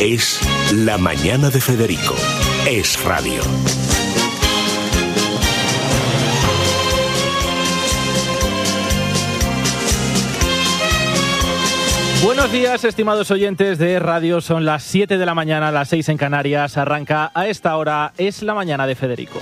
Es La Mañana de Federico. Es radio. Buenos días, estimados oyentes de radio. Son las 7 de la mañana, las 6 en Canarias. Arranca a esta hora Es La Mañana de Federico.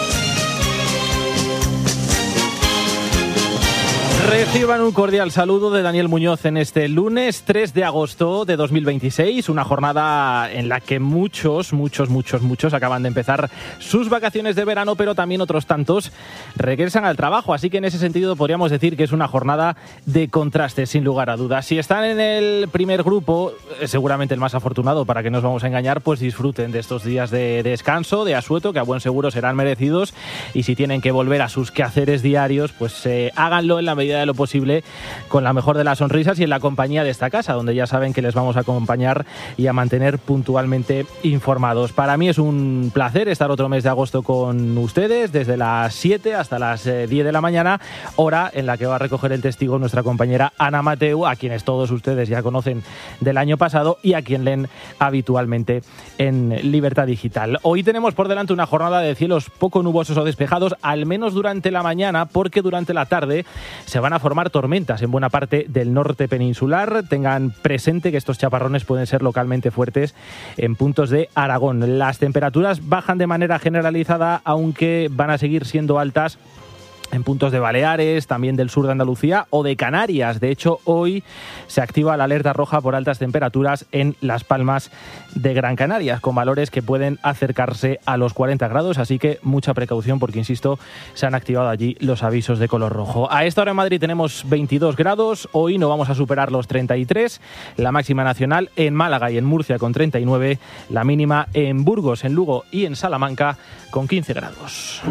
Reciban un cordial saludo de Daniel Muñoz en este lunes 3 de agosto de 2026, una jornada en la que muchos acaban de empezar sus vacaciones de verano, pero también otros tantos regresan al trabajo, así que en ese sentido podríamos decir que es una jornada de contrastes, sin lugar a dudas. Si están en el primer grupo, seguramente el más afortunado, para que no nos vamos a engañar, pues disfruten de estos días de descanso, de asueto, que a buen seguro serán merecidos, y si tienen que volver a sus quehaceres diarios, pues háganlo en la medida de lo posible, con la mejor de las sonrisas y en la compañía de esta casa, donde ya saben que les vamos a acompañar y a mantener puntualmente informados. Para mí es un placer estar otro mes de agosto con ustedes, desde las 7 hasta las 10 de la mañana, hora en la que va a recoger el testigo nuestra compañera Ana Mateu, a quienes todos ustedes ya conocen del año pasado y a quien leen habitualmente en Libertad Digital. Hoy tenemos por delante una jornada de cielos poco nubosos o despejados, al menos durante la mañana, porque durante la tarde se van a formar tormentas en buena parte del norte peninsular. Tengan presente que estos chaparrones pueden ser localmente fuertes en puntos de Aragón. Las temperaturas bajan de manera generalizada, aunque van a seguir siendo altas en puntos de Baleares, también del sur de Andalucía o de Canarias. De hecho, hoy se activa la alerta roja por altas temperaturas en Las Palmas de Gran Canaria, con valores que pueden acercarse a los 40 grados, así que mucha precaución porque, insisto, se han activado allí los avisos de color rojo. A esta hora en Madrid tenemos 22 grados, hoy no vamos a superar los 33, la máxima nacional en Málaga y en Murcia con 39, la mínima en Burgos, en Lugo y en Salamanca con 15 grados.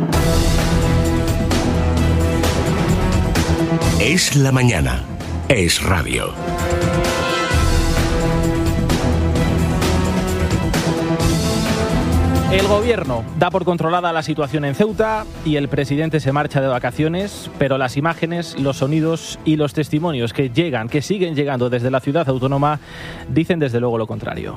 Es la mañana. Es radio. El gobierno da por controlada la situación en Ceuta y el presidente se marcha de vacaciones, pero las imágenes, los sonidos y los testimonios que siguen llegando desde la ciudad autónoma, dicen desde luego lo contrario.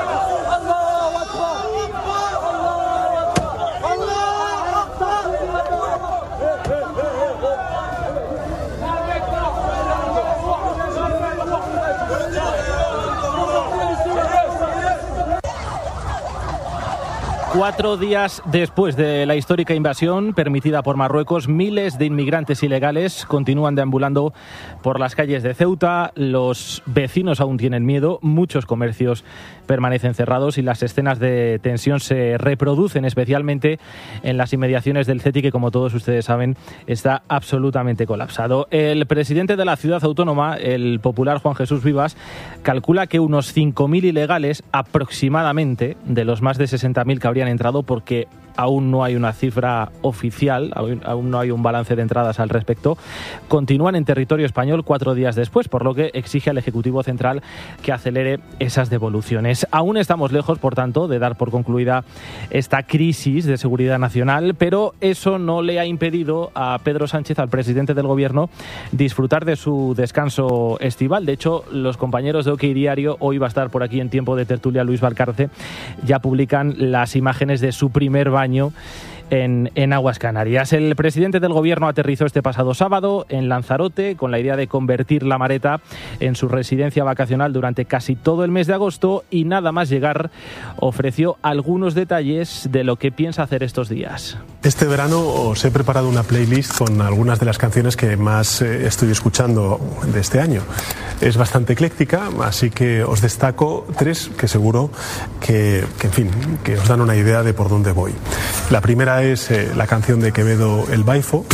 4 días después de la histórica invasión permitida por Marruecos, miles de inmigrantes ilegales continúan deambulando por las calles de Ceuta. Los vecinos aún tienen miedo, muchos comercios permanecen cerrados y las escenas de tensión se reproducen, especialmente en las inmediaciones del CETI, que, como todos ustedes saben, está absolutamente colapsado. El presidente de la ciudad autónoma, el popular Juan Jesús Vivas, calcula que unos 5.000 ilegales aproximadamente, de los más de 60.000 que habrían entrado, porque aún no hay una cifra oficial, aún no hay un balance de entradas al respecto, continúan en territorio español 4 días después, por lo que exige al Ejecutivo Central que acelere esas devoluciones. Aún estamos lejos, por tanto, de dar por concluida esta crisis de seguridad nacional, pero eso no le ha impedido a Pedro Sánchez, al presidente del Gobierno, disfrutar de su descanso estival. De hecho, los compañeros de OK Diario, hoy va a estar por aquí en tiempo de tertulia Luis Valcarce, ya publican las imágenes de su primer baño en aguas Canarias. El presidente del Gobierno aterrizó este pasado sábado en Lanzarote con la idea de convertir La Mareta en su residencia vacacional durante casi todo el mes de agosto, y nada más llegar ofreció algunos detalles de lo que piensa hacer estos días. Este verano os he preparado una playlist con algunas de las canciones que más estoy escuchando de este año. Es bastante ecléctica, así que os destaco 3 que seguro que os dan una idea de por dónde voy. La primera es la canción de Quevedo, El Baifo.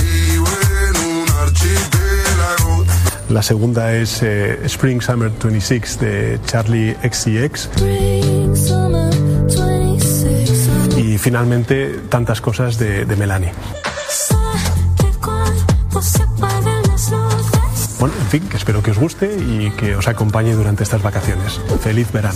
La segunda es Spring Summer 26 de Charlie XCX. Y finalmente Tantas cosas de Melanie. Bueno, en fin, que espero que os guste y que os acompañe durante estas vacaciones. ¡Feliz verano!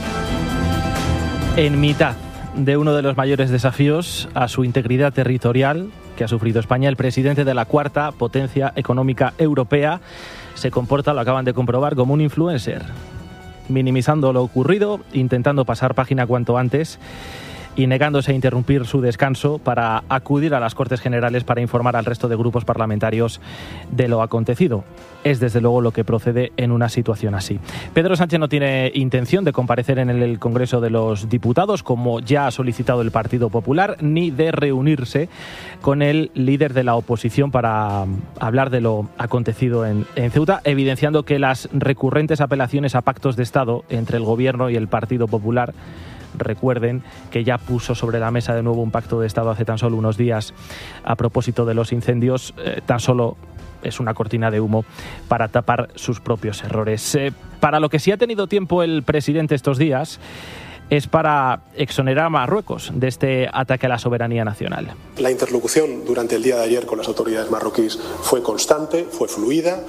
En mitad de uno de los mayores desafíos a su integridad territorial que ha sufrido España, el presidente de la cuarta potencia económica europea se comporta, lo acaban de comprobar, como un influencer. minimizando lo ocurrido, intentando pasar página cuanto antes y negándose a interrumpir su descanso para acudir a las Cortes Generales para informar al resto de grupos parlamentarios de lo acontecido. Es desde luego lo que procede en una situación así. Pedro Sánchez no tiene intención de comparecer en el Congreso de los Diputados, como ya ha solicitado el Partido Popular, ni de reunirse con el líder de la oposición para hablar de lo acontecido en Ceuta, evidenciando que las recurrentes apelaciones a pactos de Estado entre el Gobierno y el Partido Popular, recuerden que ya puso sobre la mesa de nuevo un pacto de Estado hace tan solo unos días a propósito de los incendios, tan solo es una cortina de humo para tapar sus propios errores. Para lo que sí ha tenido tiempo el presidente estos días es para exonerar a Marruecos de este ataque a la soberanía nacional. La interlocución durante el día de ayer con las autoridades marroquíes fue constante, fue fluida,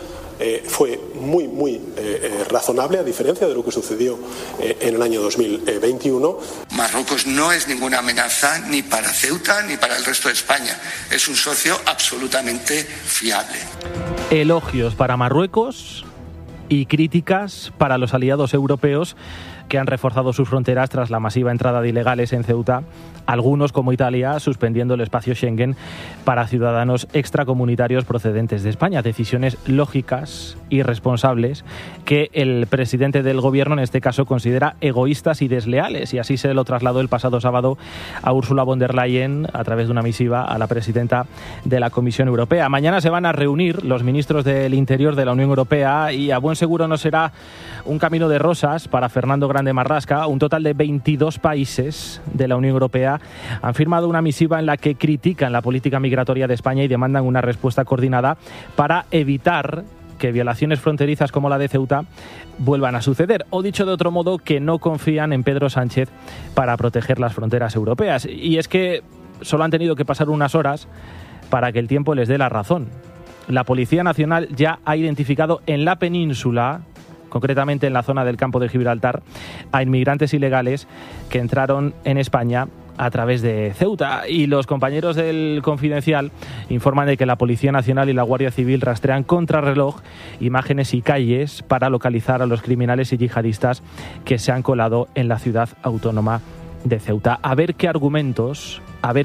fue muy razonable, a diferencia de lo que sucedió en el año 2021. Marruecos no es ninguna amenaza ni para Ceuta ni para el resto de España. Es un socio absolutamente fiable. Elogios para Marruecos y críticas para los aliados europeos que han reforzado sus fronteras tras la masiva entrada de ilegales en Ceuta, algunos como Italia suspendiendo el espacio Schengen para ciudadanos extracomunitarios procedentes de España. Decisiones lógicas y responsables que el presidente del gobierno en este caso considera egoístas y desleales, y así se lo trasladó el pasado sábado a Ursula von der Leyen a través de una misiva a la presidenta de la Comisión Europea. Mañana se van a reunir los ministros del Interior de la Unión Europea y a buen seguro no será un camino de rosas para Fernando Grande Marlaska. Un total de 22 países de la Unión Europea han firmado una misiva en la que critican la política migratoria de España y demandan una respuesta coordinada para evitar que violaciones fronterizas como la de Ceuta vuelvan a suceder. O dicho de otro modo, que no confían en Pedro Sánchez para proteger las fronteras europeas. Y es que solo han tenido que pasar unas horas para que el tiempo les dé la razón. La Policía Nacional ya ha identificado en la península, concretamente en la zona del campo de Gibraltar, a inmigrantes ilegales que entraron en España a través de Ceuta. Y los compañeros del Confidencial informan de que la Policía Nacional y la Guardia Civil rastrean contrarreloj imágenes y calles para localizar a los criminales y yihadistas que se han colado en la ciudad autónoma de Ceuta. A ver qué argumentos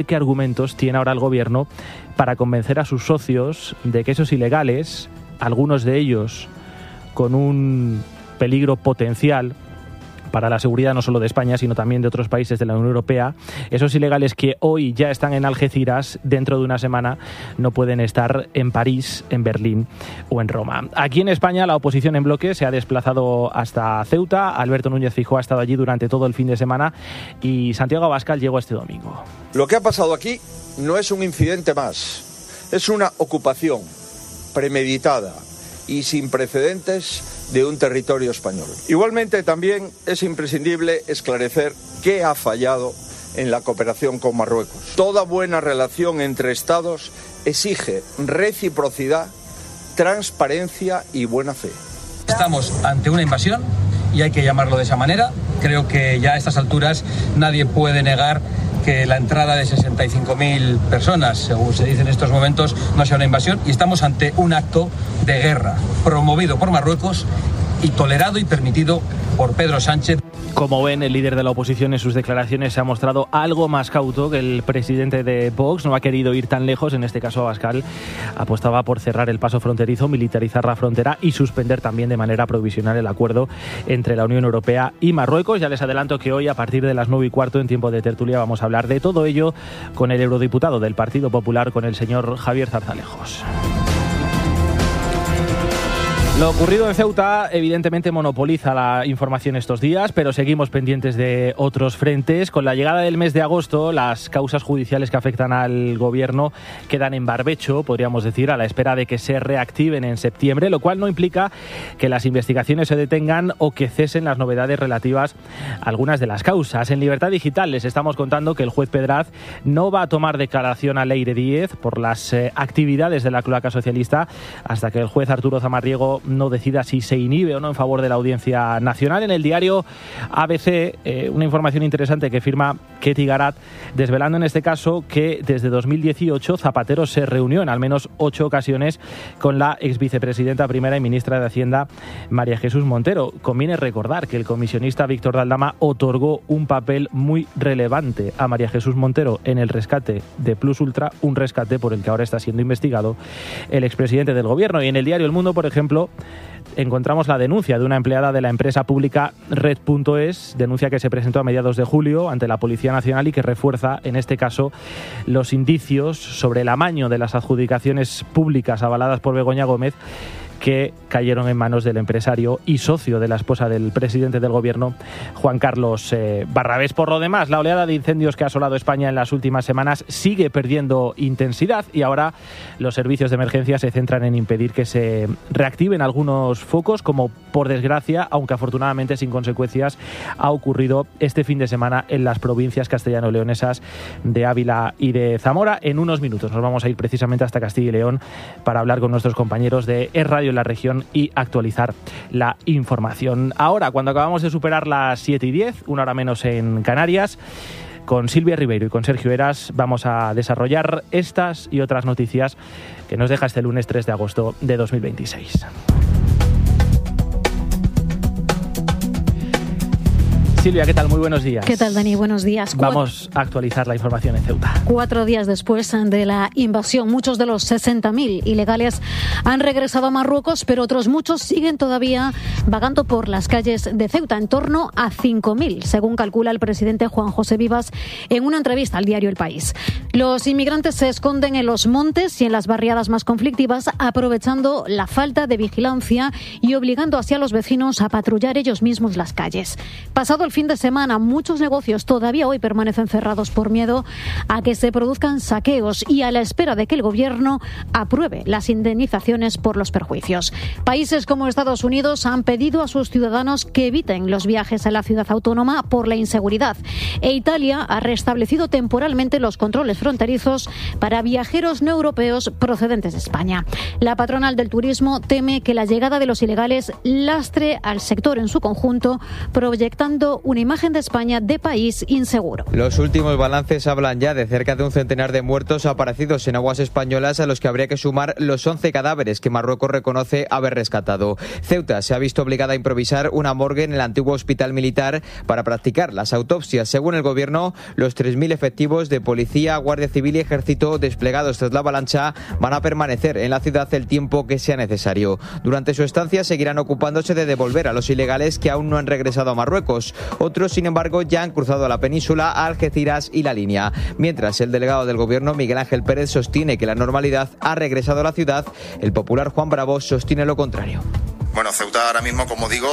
tiene ahora el gobierno para convencer a sus socios de que esos ilegales, algunos de ellos con un peligro potencial para la seguridad no solo de España, sino también de otros países de la Unión Europea, esos ilegales que hoy ya están en Algeciras, dentro de una semana no pueden estar en París, en Berlín o en Roma. Aquí en España la oposición en bloque se ha desplazado hasta Ceuta. Alberto Núñez Feijóo ha estado allí durante todo el fin de semana y Santiago Abascal llegó este domingo. Lo que ha pasado aquí no es un incidente más, es una ocupación premeditada y sin precedentes de un territorio español. Igualmente también es imprescindible esclarecer qué ha fallado en la cooperación con Marruecos. Toda buena relación entre Estados exige reciprocidad, transparencia y buena fe. Estamos ante una invasión y hay que llamarlo de esa manera. Creo que ya a estas alturas nadie puede negar que la entrada de 65.000 personas, según se dice en estos momentos, no sea una invasión, y estamos ante un acto de guerra promovido por Marruecos y tolerado y permitido por Pedro Sánchez. Como ven, el líder de la oposición en sus declaraciones se ha mostrado algo más cauto que el presidente de Vox. No ha querido ir tan lejos. En este caso, Abascal apostaba por cerrar el paso fronterizo, militarizar la frontera y suspender también de manera provisional el acuerdo entre la Unión Europea y Marruecos. Ya les adelanto que hoy, a partir de las 9:15, en tiempo de tertulia, vamos a hablar de todo ello con el eurodiputado del Partido Popular, con el señor Javier Zarzalejos. Lo ocurrido en Ceuta evidentemente monopoliza la información estos días, pero seguimos pendientes de otros frentes. Con la llegada del mes de agosto, las causas judiciales que afectan al gobierno quedan en barbecho, podríamos decir, a la espera de que se reactiven en septiembre, lo cual no implica que las investigaciones se detengan o que cesen las novedades relativas a algunas de las causas. En Libertad Digital les estamos contando que el juez Pedraz no va a tomar declaración a Leire Díez por las actividades de la cloaca socialista hasta que el juez Arturo Zamarriego no decida si se inhibe o no en favor de la Audiencia Nacional. En el diario ABC, una información interesante que firma Ketty Garat, desvelando en este caso que desde 2018 Zapatero se reunió en al menos 8 ocasiones con la exvicepresidenta primera y ministra de Hacienda, María Jesús Montero. Conviene recordar que el comisionista Víctor de Aldama otorgó un papel muy relevante a María Jesús Montero en el rescate de Plus Ultra, un rescate por el que ahora está siendo investigado el expresidente del Gobierno. Y en el diario El Mundo, por ejemplo, encontramos la denuncia de una empleada de la empresa pública Red.es, denuncia que se presentó a mediados de julio ante la Policía Nacional y que refuerza, en este caso, los indicios sobre el amaño de las adjudicaciones públicas avaladas por Begoña Gómez, que cayeron en manos del empresario y socio de la esposa del presidente del Gobierno, Juan Carlos Barrabés. Por lo demás, la oleada de incendios que ha asolado España en las últimas semanas sigue perdiendo intensidad y ahora los servicios de emergencia se centran en impedir que se reactiven algunos focos, como por desgracia, aunque afortunadamente sin consecuencias, ha ocurrido este fin de semana en las provincias castellano-leonesas de Ávila y de Zamora. En unos minutos nos vamos a ir precisamente hasta Castilla y León para hablar con nuestros compañeros de Es Radio en la región y actualizar la información. Ahora, cuando acabamos de superar las 7:10, una hora menos en Canarias, con Silvia Ribeiro y con Sergio Eras vamos a desarrollar estas y otras noticias que nos deja este lunes 3 de agosto de 2026. Silvia, ¿qué tal? Muy buenos días. ¿Qué tal, Dani? Buenos días. Vamos a actualizar la información en Ceuta. 4 días después de la invasión, muchos de los 60.000 ilegales han regresado a Marruecos, pero otros muchos siguen todavía vagando por las calles de Ceuta, en torno a 5.000, según calcula el presidente Juan José Vivas en una entrevista al diario El País. Los inmigrantes se esconden en los montes y en las barriadas más conflictivas, aprovechando la falta de vigilancia y obligando así a los vecinos a patrullar ellos mismos las calles. Pasado el fin de semana, muchos negocios todavía hoy permanecen cerrados por miedo a que se produzcan saqueos y a la espera de que el gobierno apruebe las indemnizaciones por los perjuicios. Países como Estados Unidos han pedido a sus ciudadanos que eviten los viajes a la ciudad autónoma por la inseguridad, e Italia ha restablecido temporalmente los controles fronterizos para viajeros no europeos procedentes de España. La patronal del turismo teme que la llegada de los ilegales lastre al sector en su conjunto, proyectando una imagen de España de país inseguro. Los últimos balances hablan ya de cerca de un centenar de muertos aparecidos en aguas españolas, a los que habría que sumar los 11 cadáveres que Marruecos reconoce haber rescatado. Ceuta se ha visto obligada a improvisar una morgue en el antiguo hospital militar para practicar las autopsias. Según el gobierno, los 3.000 efectivos de policía, guardia civil y ejército desplegados tras la avalancha van a permanecer en la ciudad el tiempo que sea necesario. Durante su estancia seguirán ocupándose de devolver a los ilegales que aún no han regresado a Marruecos. Otros, sin embargo, ya han cruzado la península, a Algeciras y La Línea. Mientras el delegado del gobierno, Miguel Ángel Pérez, sostiene que la normalidad ha regresado a la ciudad, el popular Juan Bravo sostiene lo contrario. Bueno, Ceuta ahora mismo, como digo,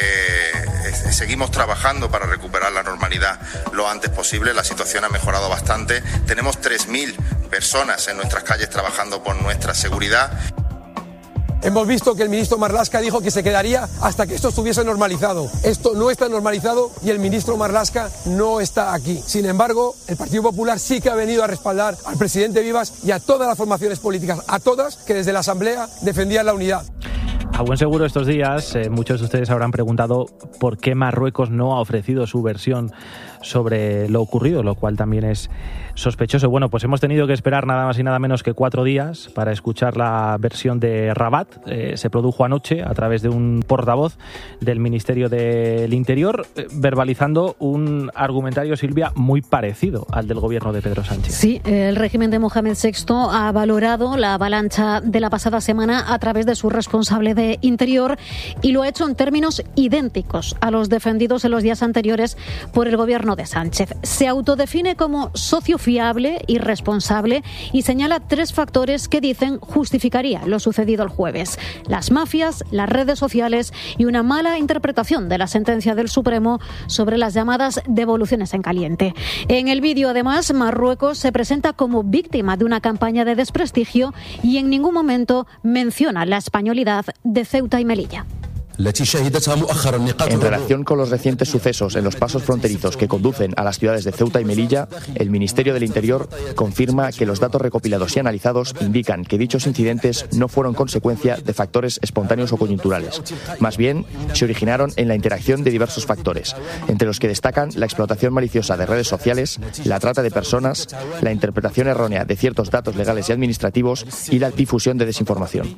seguimos trabajando para recuperar la normalidad lo antes posible. La situación ha mejorado bastante. Tenemos 3.000 personas en nuestras calles trabajando por nuestra seguridad. Hemos visto que el ministro Marlaska dijo que se quedaría hasta que esto estuviese normalizado. Esto no está normalizado y el ministro Marlaska no está aquí. Sin embargo, el Partido Popular sí que ha venido a respaldar al presidente Vivas y a todas las formaciones políticas, a todas que desde la Asamblea defendían la unidad. A buen seguro estos días muchos de ustedes habrán preguntado por qué Marruecos no ha ofrecido su versión sobre lo ocurrido, lo cual también es sospechoso. Bueno, pues hemos tenido que esperar nada más y nada menos que 4 días para escuchar la versión de Rabat. Se produjo anoche a través de un portavoz del Ministerio del Interior, verbalizando un argumentario, Silvia, muy parecido al del gobierno de Pedro Sánchez. Sí, el régimen de Mohamed VI ha valorado la avalancha de la pasada semana a través de su responsable de Interior y lo ha hecho en términos idénticos a los defendidos en los días anteriores por el gobierno de Sánchez. Se autodefine como socio fiable y responsable y señala 3 factores que dicen justificaría lo sucedido el jueves: las mafias, las redes sociales y una mala interpretación de la sentencia del Supremo sobre las llamadas devoluciones en caliente. En el vídeo, además, Marruecos se presenta como víctima de una campaña de desprestigio y en ningún momento menciona la españolidad de Ceuta y Melilla. En relación con los recientes sucesos en los pasos fronterizos que conducen a las ciudades de Ceuta y Melilla, el Ministerio del Interior confirma que los datos recopilados y analizados indican que dichos incidentes no fueron consecuencia de factores espontáneos o coyunturales. Más bien, se originaron en la interacción de diversos factores, entre los que destacan la explotación maliciosa de redes sociales, la trata de personas, la interpretación errónea de ciertos datos legales y administrativos y la difusión de desinformación.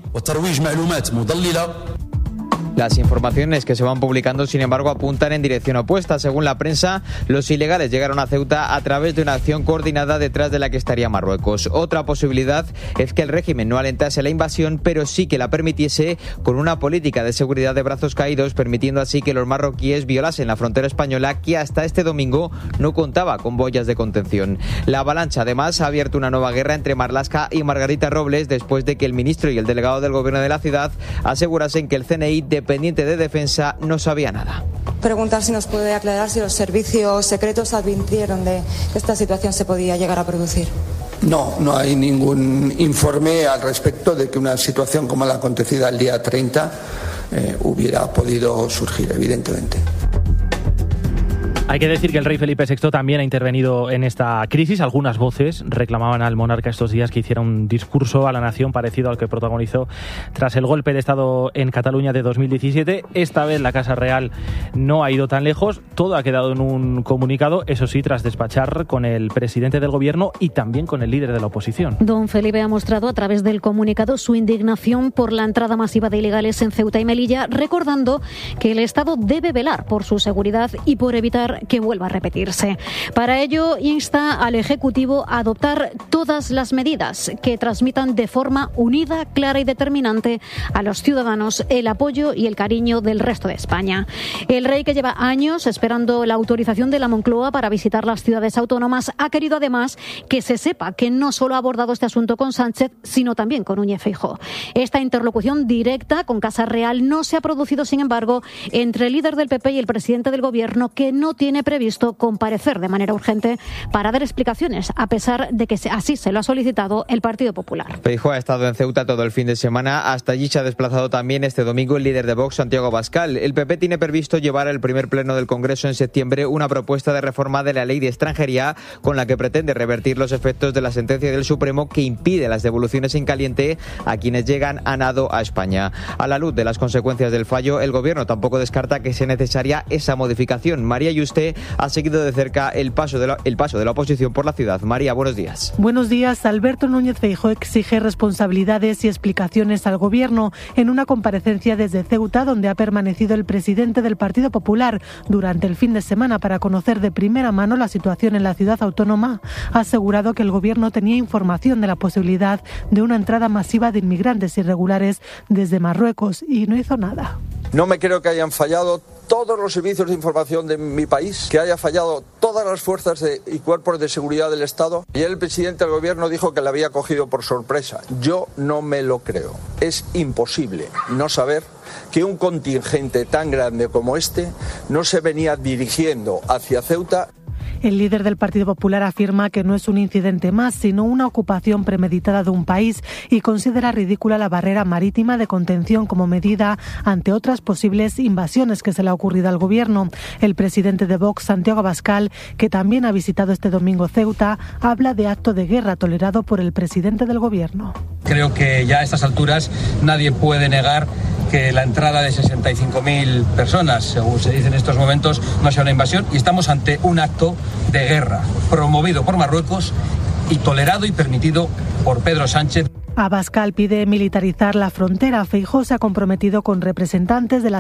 Las informaciones que se van publicando, sin embargo, apuntan en dirección opuesta. Según la prensa, los ilegales llegaron a Ceuta a través de una acción coordinada detrás de la que estaría Marruecos. Otra posibilidad es que el régimen no alentase la invasión, pero sí que la permitiese con una política de seguridad de brazos caídos, permitiendo así que los marroquíes violasen la frontera española, que hasta este domingo no contaba con boyas de contención. La avalancha, además, ha abierto una nueva guerra entre Marlaska y Margarita Robles después de que el ministro y el delegado del gobierno de la ciudad asegurasen que el CNI dependiente de defensa no sabía nada. Preguntar si nos puede aclarar si los servicios secretos advirtieron de que esta situación se podía llegar a producir. No hay ningún informe al respecto de que una situación como la acontecida el día 30 hubiera podido surgir, evidentemente. Hay que decir que el rey Felipe VI también ha intervenido en esta crisis. Algunas voces reclamaban al monarca estos días que hiciera un discurso a la nación parecido al que protagonizó tras el golpe de Estado en Cataluña de 2017. Esta vez la Casa Real no ha ido tan lejos. Todo ha quedado en un comunicado, eso sí, tras despachar con el presidente del gobierno y también con el líder de la oposición. Don Felipe ha mostrado a través del comunicado su indignación por la entrada masiva de ilegales en Ceuta y Melilla, recordando que el Estado debe velar por su seguridad y por evitar que vuelva a repetirse. Para ello, insta al Ejecutivo a adoptar todas las medidas que transmitan de forma unida, clara y determinante a los ciudadanos el apoyo y el cariño del resto de España. El rey, que lleva años esperando la autorización de la Moncloa para visitar las ciudades autónomas, ha querido además que se sepa que no solo ha abordado este asunto con Sánchez, sino también con Núñez Feijóo. Esta interlocución directa con Casa Real no se ha producido, sin embargo, entre el líder del PP y el presidente del Gobierno, que no tiene previsto comparecer de manera urgente para dar explicaciones, a pesar de que así se lo ha solicitado el Partido Popular. Feijóo ha estado en Ceuta todo el fin de semana. Hasta allí se ha desplazado también este domingo el líder de Vox, Santiago Abascal. El PP tiene previsto llevar al primer pleno del Congreso en septiembre una propuesta de reforma de la ley de extranjería con la que pretende revertir los efectos de la sentencia del Supremo que impide las devoluciones en caliente a quienes llegan a nado a España. A la luz de las consecuencias del fallo, el Gobierno tampoco descarta que sea necesaria esa modificación. María Yuste ha seguido de cerca el paso de la oposición por la ciudad. María, buenos días. Buenos días. Alberto Núñez Feijóo exige responsabilidades y explicaciones al Gobierno en una comparecencia desde Ceuta, donde ha permanecido el presidente del Partido Popular durante el fin de semana para conocer de primera mano la situación en la ciudad autónoma. Ha asegurado que el Gobierno tenía información de la posibilidad de una entrada masiva de inmigrantes irregulares desde Marruecos y no hizo nada. No me creo que hayan fallado todos los servicios de información de mi país, que haya fallado todas las fuerzas y cuerpos de seguridad del Estado. Y el presidente del Gobierno dijo que le había cogido por sorpresa. Yo no me lo creo. Es imposible no saber que un contingente tan grande como este no se venía dirigiendo hacia Ceuta. El líder del Partido Popular afirma que no es un incidente más, sino una ocupación premeditada de un país y considera ridícula la barrera marítima de contención como medida ante otras posibles invasiones que se le ha ocurrido al Gobierno. El presidente de Vox, Santiago Abascal, que también ha visitado este domingo Ceuta, habla de acto de guerra tolerado por el presidente del Gobierno. Creo que ya a estas alturas nadie puede negar que la entrada de 65.000 personas, según se dice en estos momentos, no sea una invasión, y estamos ante un acto de guerra promovido por Marruecos y tolerado y permitido por Pedro Sánchez. Abascal pide militarizar la frontera. Feijóo se ha comprometido con representantes de las